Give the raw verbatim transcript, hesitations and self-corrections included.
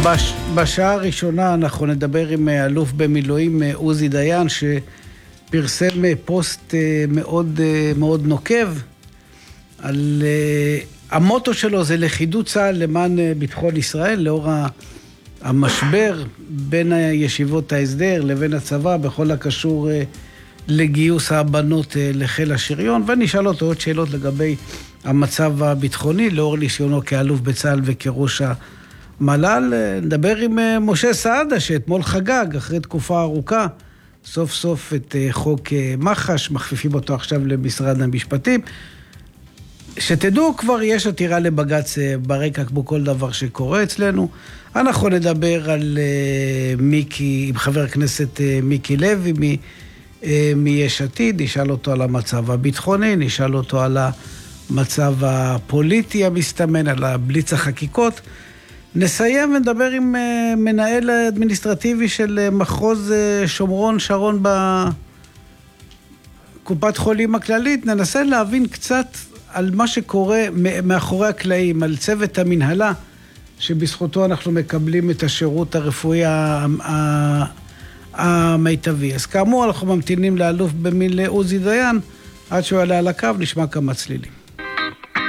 בש... בשעה הראשונה אנחנו נדבר עם אלוף במילואים עוזי דיין, שפרסם פוסט מאוד, מאוד נוקב על המוטו שלו, זה לכידות צה"ל למען ביטחון ישראל, לאור המשבר בין ישיבות ההסדר לבין הצבא בכל הקשור לגיוס הבנות לחיל השריון, ונשאל אותו עוד שאלות לגבי המצב הביטחוני, לאור ניסיונו כאלוף בצה"ל וכראש המל"ל. נדבר עם משה סעדה, שאתמול חגג אחרי תקופה ארוכה, סוף סוף את חוק מח"ש, מכפיפים אותו עכשיו למשרד המשפטים. שתדעו, כבר יש עתירה לבג"ץ ברקע כמו כל דבר שקורה אצלנו. אנחנו נדבר על מיקי, עם חבר הכנסת מיקי לוי, מ... מיש עתיד, נשאל אותו על המצב הביטחוני, נשאל אותו על המצב הפוליטי המסתמן, על הבליץ החקיקות. נסיים ונדבר עם מנהל האדמיניסטרטיבי של מחוז שומרון, שרון, בקופת חולים הכללית. ננסה להבין קצת על מה שקורה מאחורי הקלעים, על צוות המנהלה, שבזכותו אנחנו מקבלים את השירות הרפואי המיטבי. אז כאמור, אנחנו ממתינים לאלוף במילואים עוזי דיין, עד שהוא יעלה על הקו, נשמע כמה צלילים.